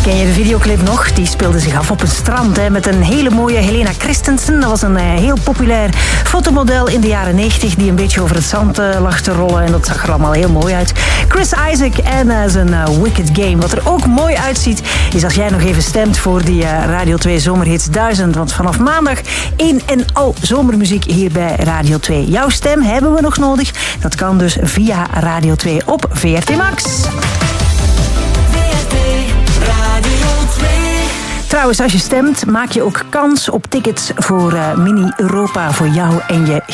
Ken je de videoclip nog? Die speelde zich af op een strand met een hele mooie Helena Christensen. Dat was een heel populair fotomodel in de jaren 90 die een beetje over het zand lag te rollen. En dat zag er allemaal heel mooi uit. Chris Isaak en zijn Wicked Game. Wat er ook mooi uitziet is als jij nog even stemt voor die Radio 2 Zomerhits 1000. Want vanaf maandag één en al zomermuziek hier bij Radio 2. Jouw stem hebben we nog nodig. Dat kan dus via Radio 2 op VRT Max. Trouwens, als je stemt, maak je ook kans op tickets voor Mini Europa voor jou en je